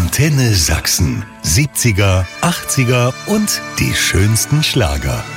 Antenne Sachsen. 70er, 80er und die schönsten Schlager.